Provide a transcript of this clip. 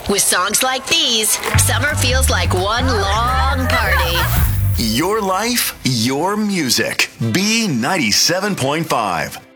With songs like these, summer feels like one long party. Your life, your music. B97.5.